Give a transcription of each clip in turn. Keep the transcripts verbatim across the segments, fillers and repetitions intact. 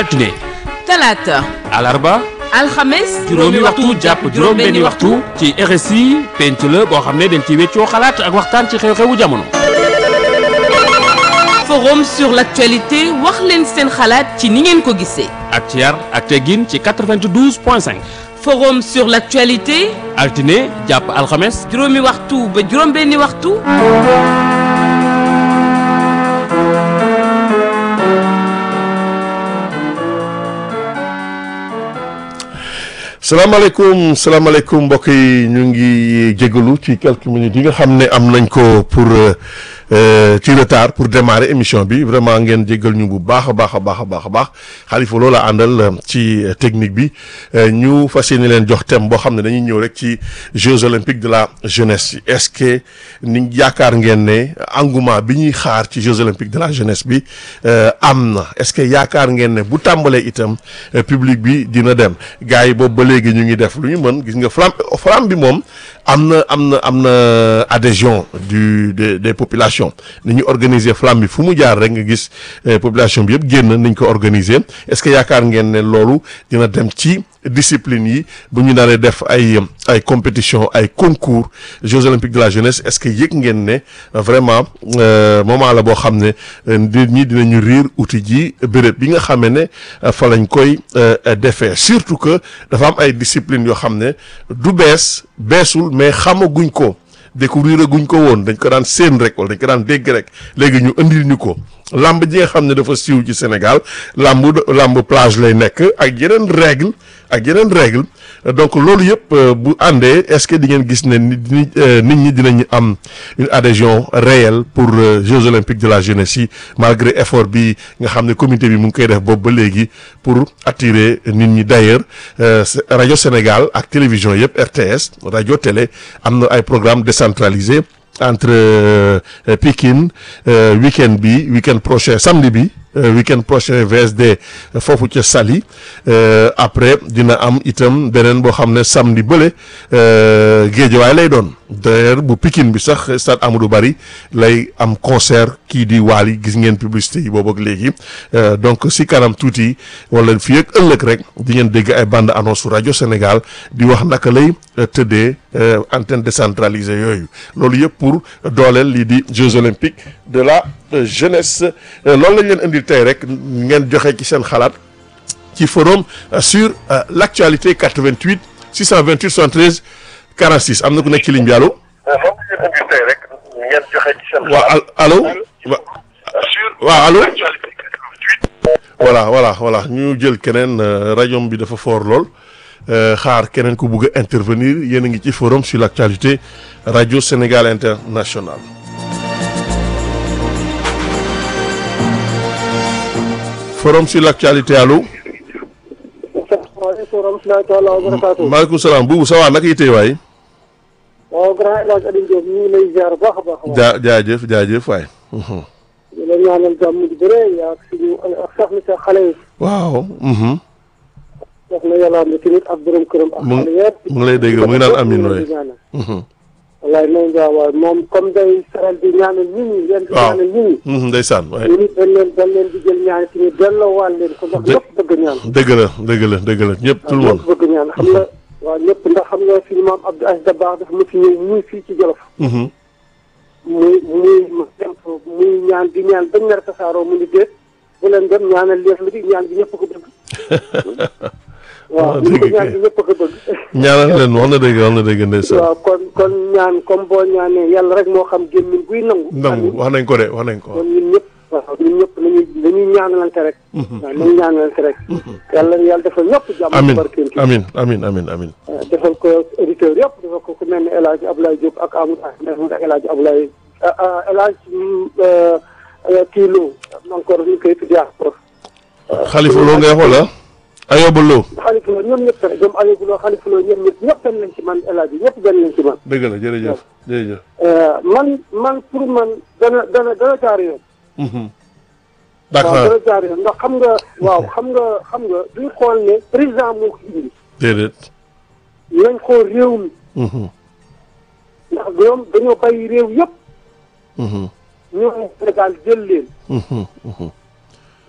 altine talaata alarba alxames juróomi waxtu jàpp juróom benni waxtu ci R S I penc la boo xam ne dañ ci weccoo xalaat ak waxtaan ci xew-xewu jamono. forum sur l'actualité wax leen seen xalaat ci ni ngeen ko gisee. ak ci yar ak teggin ci quatre-vingt-douze point cinq. forum sur l'actualité altine jàpp alxames juróomi waxtu ba juróom benni waxtu. salaamaaleykum salaamaaleykum mbokk yi ñu ngi jégalu ci quelques minutes yi nga xam ne am nañ ko pour ci retard pour démarrer émission bi vraiment ngeen jégal ñu bu baax a baax a baax a baax a baax Khalifa loola àndal ci technique bi ñu fas yéene leen jox thème boo xam ne dañuy ñëw rek ci Jeux olympiques de la jeunesse est-ce que ni yaakaar ngeen ne engouement bi ñuy xaar ci Jeux olympiques de la jeunesse bi am na est-ce que yaakaar ngeen ne bu tàmbalee itam public bi dina dem gars yi boobu ba léegi ñu ngi def lu ñu mën gis nga flamme flamme bi moom am na am na am na adhésion du des des populations ni ñu organiser flamme bi fu mu jaar rek nga gis population bi yëpp génn niñ ko organiser est-ce que yaakaar ngeen ne loolu dina dem ci discipline yi bu ñu naree def ay ay compétition ay concours Jeux olympiques de la jeunesse est-ce que yëg ngeen ne vraiment moment la boo xam ne nit ñi dinañu riir uti ji béréb bi nga xamee ne fa lañ koy defee surtout que dafa am ay discipline yoo xam ne du bees beesul mais xamaguñ ko découvrir guñ ko woon dañ ko daan séen rek wala dañ ko daan dégg rek léegi ñu indil ñu ko lamb ji nga xam ne dafa siiw ci Sénégal lamb lamb plage lay nekk ak yeneen règle ak yeneen règle donc loolu yëpp bu àndee est-ce que di ngeen gis ne nit ñi nit ñi dinañu am une adhésion réelle pour Jeux olympiques de la jeunesse yi malgré effort bi nga xam ne comité bi mu ngi koy def boobu ba léegi pour attirer nit ñi d'ailleurs rajo Sénégal ak télévision yëpp R T S rajo télé am na ay programmes décentralisés entre euh, Pikine euh, week-end bi week-end prochain samedi bi euh, week-end prochain V S D foofu ca Saly après dina am itam beneen boo xam ne samedi bële Guédiawaye lay doon d'ailleurs bu Pikine bi sax stade Amadou Barry lay am concert kii di Wally gis ngeen publicité yi boobu ak léegi donc si kanam tuuti wala fii ak ëllëg rek di ngeen dégg ay bande annonce su rajo Sénégal di wax naka lay tëddee antenne décentralisée yooyu loolu yëpp pour dooleel lii di Jeux olympiques de la jeunesse loolu lañ leen indil tey rek ngeen joxe ci seen xalaat ci forum sur l'actualité quatre-vingt-huit six cent vingt-huit soixante-treize quarante-six am na ku nekk ci ligne bi allo. moom la ñu indil tey rek ngeen joxe ci seen xalaat. waaw allo. waaw allo. voilà voilà voilà ñu jël keneen rajo bi dafa fort lool. xaar keneen ku bugg a intervenir yéen a ngi ci forum sur l'actualité radio Sénégal International. forum sur l'actualité allo. asalaamaaleykum wa rahmatullahi wa barakaatuh. maaleykum salaam buubu ça va naka yitee waay. waaw grand El Hadj Alioune Diop ñu ngi lay ziar bu baax a baax. jaa jaajëf jaajëf waay. ñu la ñaanal jàmm ju bëre yaa ak suñu ak sax ni sa xale yi. waaw. wax na yàlla am na tamit ak borom këram. ak xale yëpp mu ngi lay dégg mu ngi naan amiin waay. wallaay nañ nga waaw moom comme day saral di ñaanal nit ñi. ngeen di ñaanal nit ñi. ndeysaan waay. ñu dañ leen dañ leen di jël ñaan tamit delloowaal leen ko ndax ñëpp bëgg ñaan. dëgg la dëgg la dëgg la ñëpp tout le monde. ñëpp bëgg ñaan xam nga. waaw ñëpp ndax xam nga suñu maam Abdou Aziz Dabakh dafa mu fi ñëw muy fii ci Jolof. muy muy muy ñaan di ñaan bañ nar tasaaroo mu ni déet bu leen dem ñaanal leen lu di ñaan bi ñëpp ko bëgg. waaw ñu ko ñaan bi ñëpp ko bëgg. ñaanal leen wax na dëgg wax na dëgg ndeysaan. waaw kon kon ñaan comme boo ñaanee yàlla rek moo xam gémmiñ guy nangu. nangu wax nañ ko de wax nañ ko. kon ñun ñëpp waaw ñun ñëpp dañuy dañuy ñaanalante rek. waaw nañu ñaanalante rek. yàlla yàlla defal ñëpp jàmm. amiin barkeel amiin amiin amiin amiin. defal ko auditeurs yëpp defal ko ku mel ne El Hadj Abdoulaye Diop ak Amadou ak El Hadj Abdoulaye El Hadj kii Lo encore ñu koy tuddee encore. Khalifa Lo ngay xool ah. Ayoba Lo. Khalifa Lo ñoom ñëpp rek ñoom Ayoba Lo Khalifa Lo ñoom ñëpp ñëpp benn lañ ci man El Hadj ñëpp benn lañ ci man. dëgg la jërëjëf jërëjëf. man man pour man dana dana dana jaar yoon. d'accord waaw dana jaar yoon ndax xam nga waaw xam nga xam nga duñ xool ne président moo ko indi. déedéet. nañ xool réew mi. ndax ñoom dañoo bàyyi réew yëpp. ñoom Sénégal jël leen.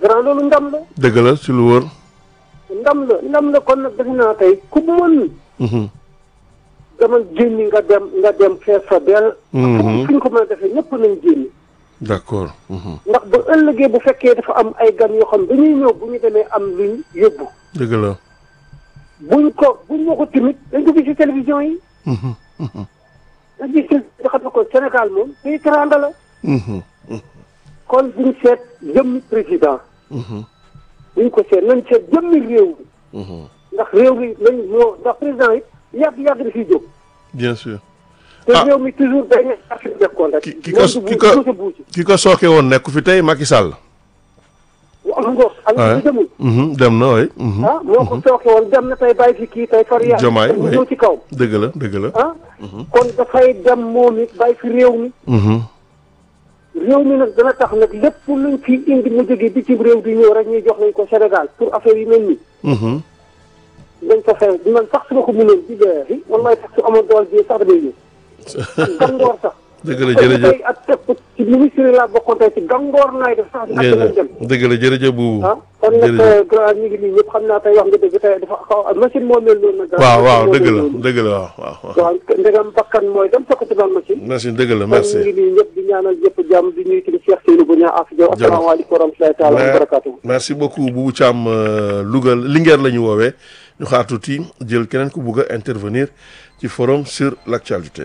grand loolu ndam la. dëgg la si lu wër. ndam la ndam la kon nag defe naa tey ku mën. dama génni nga dem nga dem fees fa del. fi ñu ko mën a defee ñëpp nañ génni. d'accord. ndax ba ëllëgee bu fekkee dafa am ay gan yoo xam dañuy ñëw bu ñu demee am luñ yóbbu. dëgg la. buñ ko buñ waxu tamit dañ ko gis ci télévision yi. nga gis nga xam ne ko Sénégal moom pays teranga la. kon buñ seet jëmmi président. buñ ko seet nañ seet jëmmi réew mi. ndax réew mi lañ moo ndax président yi yàgg yàgg da fiy jóg. bien sûr. te réew mi toujours day nekk affaire bi nekkoon rek. ki ki ko ki ko ki ko sooke woon nekku fi tey Macky Sall. am nga am demul. dem na waay. ah moo ko sooke woon dem na tey bàyyi fi kii tey far yaa Jomaay ñëw ci kaw. dëgg la dëgg la. ah kon dafay dem moom it bàyyi fi réew mi. réew mi nag dana tax nag lépp luñ fi indi mu jógee bitim réew di ñëw rek ñuy jox nañ ko Sénégal pour affaire yi mel nii. dañ ko fexe man sax su ma ko mënoon di leer wallaay sax su amoon dool bi sax damay ñëw. gangoor sax. dëgg la jërëjëf ak teg ci ministre laa bokkoon tey ci gangoor naay def sax. ak dinañ dem dëgg la jërëjëf bu. ah kon nag grand ñu ngi nii ñëpp xam naa tey wax nga dëgg tey dafa xaw machine moo mel noonu nag. waaw waaw dëgg la dëgg la waaw waaw. waaw ndegam bakkan mooy dem fekk ci doon machine. machine dëgg la merci. kon ñu ngi nii ñëpp di ñaanal ñëpp jàmm di nuyu ci Cheikh Seydou Bouna Afia. asalaamaaleykum wa rahmatulahi taala wa barakatuh. merci beaucoup Boubou Thiam Louga Linguère la ñu woowee ñu xaar tuuti jël keneen ku bugg a intervenir ci forum sur l'actualité.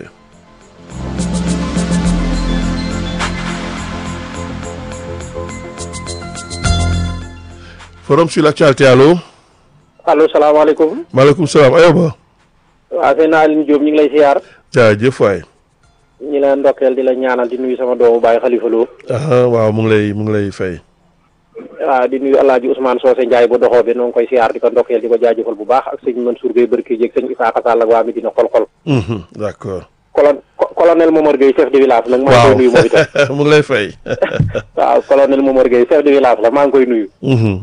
forum sur l'actualité allo. allo salaamaaleykum. maaleykum salaam Ayoba. waaw sëñ Aline Diop ñu ngi lay siyaar. jaajëf waay. ñi la ndokkeel di la ñaanal di nuyu sama doomu baay Khalifa Lo. waaw mu ngi lay mu ngi lay fay. waaw di nuyu El Hadj Ousmane Socé Ndiaye bu doxoo bi noo ngi koy siyaar di ko ndokkeel di ko jaajëfal bu baax ak sëñ Mansour Gueye Barke Dieg sëñ Issa Sall ak waa Medina xol-xol. d'accord. colon colonel Momar Gueye chef de village nag. maa ngi koy nuyu moom itam. mu ngi lay fay. waaw colonel Momar Gueye chef de village la maa ngi koy nuyu.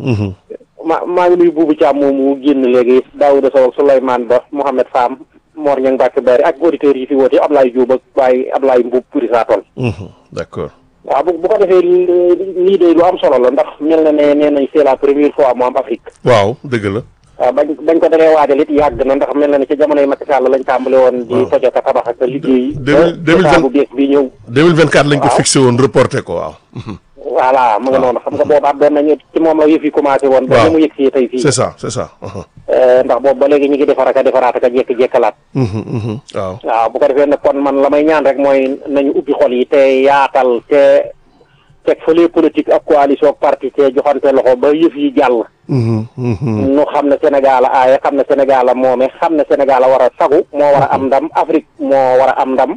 ma maa ngi nuyu Boubou Thiam moom mu génn léegi Daouda Sow ak Souleymane Ba Mouhamed Fam Mor Niang Mbacke Bari ak auditeurs yi fi woote Ablaye Diop ak waaye Ablaye Mboub pour sa tool. d'accord. waaw bu bu ko defee lii de lu am solo la ndax mel na ne nee nañ c'est la première fois mu am Afrique. waaw dëgg la. waaw bañ bañ ko dalee waajal it yàgg na ndax mel na ne ci jamonoy Macky Sall lañ tàmbale woon. di tojot a tabax ak liggéey. deux mille vingt bu bees bi ñëw. deux mille vingt quatre lañ ko fixé woon reporté ko waaw. voilà mu nga noonu xam nga boobaat doon nañu ci moom la yëf yi commencé woon. ba ni mu yëg si tey fii. c'est ça c'est ça. ndax boobu ba léegi ñu ngi defar ak a defaraat ak a jékki-jékkalaat. waaw. waaw bu ko defee nag kon man la may ñaan rek mooy nañu ubbi xol yi te yaatal te teg fële politique ak coalition ak parti te joxante loxo ba yëf yi jàll. nu xam ne Sénégal a aaye xam ne Sénégal a moome xam ne Sénégal a war a sagu moo war a am ndam Afrique moo war a am ndam.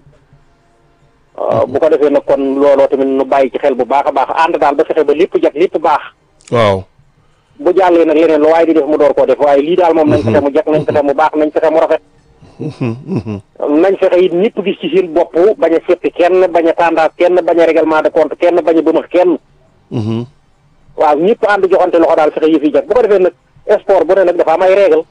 bu ko defee nag kon looloo tamit nu bàyyi ci xel bu baax a baax ànd daal ba fexe ba lépp jag lépp baax. waaw. bu jàllee nag leneen lu waaye di def mu door koo def waaye lii daal moom nañ fexe mu jag nañ fexe mu baax nañ fexe mu rafet. nañ fexe it ñëpp gis ci seen bopp bañ a seppi kenn bañ a tendance kenn bañ a règlement de compte kenn bañ a bëmax kenn. waaw ñëpp ànd joxante loxo daal fexe yëf yi jag bu ko defee nag sport bu ne nag dafa am ay règle.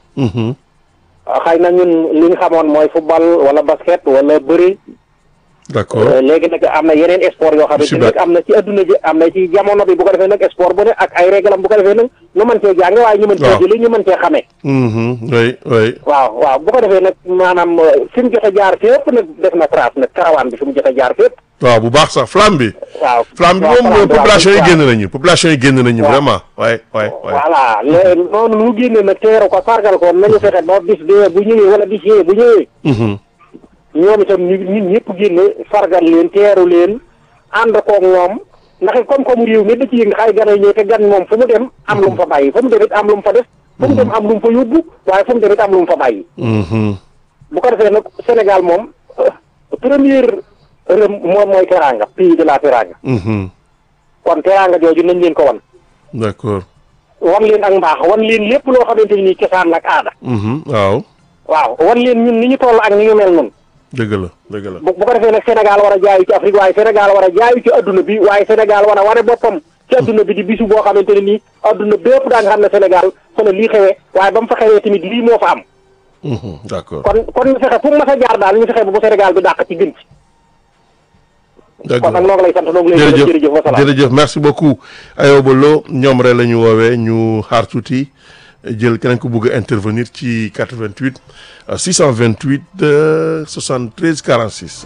xëy na ñun li ñu xamoon mooy football wala basket wala bëri. d'accord léegi nag am na yeneen sport yoo xamante ne am na ci adduna bi am na ci jamono bi bu ko defee nag sport bu ne ak ay règle am bu ko defee nag ñu mën cee jàng waaye ñu mën cee jëli ñu mën cee xamee. oui oui. waaw waaw bu ko defee nag maanaam fi mu jot a jaar fépp nag def na trace nag karawaan bi fi mu jot a jaar fépp. waaw bu baax sax flamme bi. waaw flamme bi moom population yi génn nañu population yi génn nañu vraiment. waay waay waay. voilà léegi noonu nu mu génnee nag teeru ko sargal ko nañu fexe ba bis bee bu ñëwee wala bis yee bu ñëwee. ñoom itam ñu nit ñëpp génne fargal leen teeru leen ànd koog ñoom ndax comme comme réew mi da ci yëngu xay gan a ñëw te gan moom fu mu dem am lu mu fa bàyyi fu mu dem it am lu mu fa def fu mu dem am lu mu fa yóbbu waaye fu mu dem it am lu mu fa bàyyi. bu ko defee nag Sénégal moom première rëm moom mooy teranga pays de la teranga. kon teranga jooju nañ leen ko wan. d'accord. wan leen ak mbaax wan leen lépp loo xamante ni cosaan la ak aada. waaw. waaw wan leen ñun ni ñu toll ak ni ñu mel noonu. dëgg la dëgg la. bu bu ko defee nag Sénégal war a jaayu ci Afrique waaye Sénégal war a jaayu ci adduna bi waaye Sénégal war a wane boppam ci adduna bi di bisu boo xamante ne nii adduna bépp daa nga xam ne Sénégal fa la lii xewee waaye ba mu fa xewee tamit lii moo fa am. d'accord kon kon ñu fexe fu mu mas a jaar daal ñu fexe ba bu Sénégal bi dàq ci gën ci. dëgg kon nag noo ngi lay sant noo ngi lay gërëm jërëjëf wasalaam jërëjëf merci beaucoup Ayoba Lo ñoom rek la ñu woowee ñu xaar tuuti jël keneen ku bëgg a intervenir ci quatre-vingt-huit six cent vingt-huit soixante-treize quarante-six.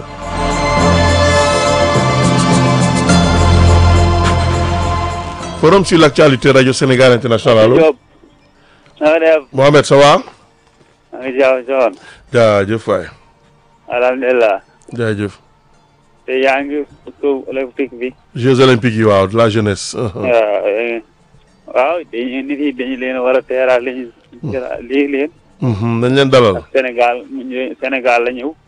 Forum sur l'actualité Radio Sénégal International allo. Diop. na nga def. Mohamed ça va. maa ngi jaaw John. jaajëf waay. alhamdulilah. jaajëf. te yaa ngi suuf olympique bi. Jeux olympiques yi waaw de la jeunesse. waaw waaw dañuy nit yi dañu leen war a teeraat li ñu. lii leen. dañ leen dalal. Sénégal mu ñu Sénégal la ñëw.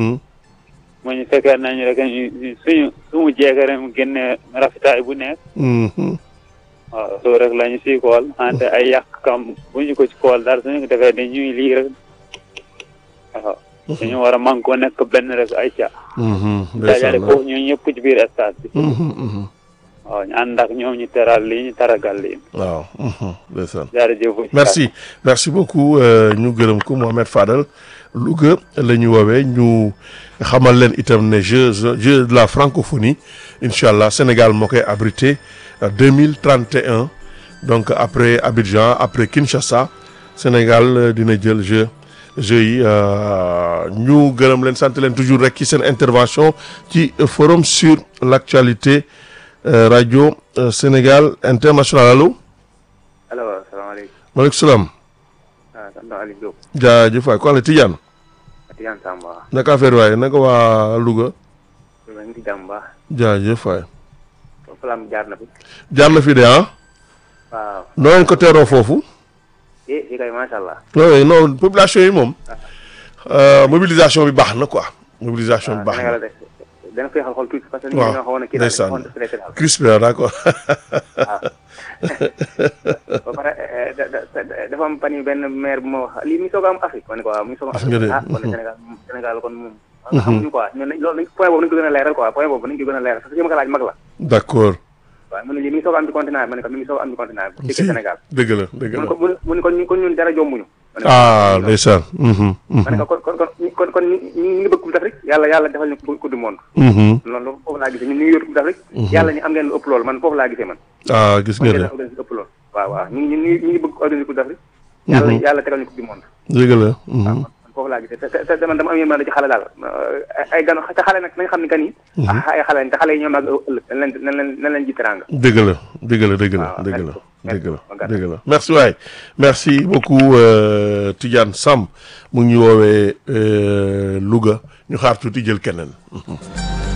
mu ñu fekkee nañu rek ñu suñu sumu jeegare mu génne rafetaay bu nekk. waaw loolu rek la ñu siy kool ante ay yàq kam bu ñu ko ci kool daal suñu ko defee dañuy lii rek waaw. dañu war a man koo nekk benn rek ay ca. dajale foofu ñoo ñëpp ci biir stade bi. waaw ñu ànd ak ñoom ñu teral lii ñu taragal lii. waaw. ndeysaan. jërëjëf. merci merci beaucoup ñu gërëm ko Mohamed Fadel Louga la ñu woowee ñu xamal leen itam ne jeu jeu de la francophonie incha allah Sénégal moo koy abrité deux mille trente et un donc après Abidjan après Kinshasa Sénégal dina jël jeu jeu yi ñu gërëm leen sant leen toujours rek ci seen intervention ci forum sur l'actualité radio Sénégal international allo. allo salaamaaleykum. maaleykum salaam. ah sant Aliou Diop. jaajëf waay ko la Tidiane. Tidiane Samba. naka affaire waaye naka waa Louga. maa ngi ci jàmm baax. jaajëf waay. foofu la jaar na fi. jaar na fi de ah. waaw. noo leen ko teeroo foofu. eh fii kay macha allah. non non population yi moom. mobilisation bi baax na quoi. mobilisation bi baax na. dana koy xool tuuti parce que. waaw ñoo xawoon na kii ndeysaan crispé la d'accord. waaw. ba pare dafa am fan yi benn maire bu ma wax lii mi soog a am Afrique ma ne ko waaw mi soog a am Afrique ah kon Sénégal Sénégal kon moom. xamuñu quoi ñun loolu nañ point boobu nañ ko gën a leeral quoi point boobu nañ ko gën a leeral parce que ma ko laaj mag la. d'accord. waaw mu ne lii mi ngi soog a am ci continent bi ma ne ko mi ngi soog a am ci continent bi. ci Sénégal dëgg la dëgg la. mu ne ko kon ñun dara jombuñu. ah ndeysaan. ma ne ko kon kon kon kon ñu ngi bëgg coupe d'Afrique yàlla yàlla defal ñu coupe du monde. loolu foofu laa gisee ñun ñu ngi yor coupe d'Afrique. yàlla ñu am ngeen lu ëpp loolu man foofu laa gisee man. ah gis nga de man ngeen ëpp loolu. waaw waaw ñu ngi ñu ngi ñu ngi bëgg organiser coupe d'Afrique. yàlla yàlla tegal ñu coupe du monde. dëgg la. waaw man foofu laa gisee te te te man dama am yéen ci xale daal ay gan te xale nag nañ xam ne gan yi. ay xale lañ te xale yi ñoom ak ëllëg nañ leen nañ leen nañ leen ji teraanga. dëgg la dëgg la dëgg la dëgg la. dëgg la dëgg la merci waay merci beaucoup Tidiane Samb mu ngi ñu woowee Louga ñu xaar tuuti jël keneen.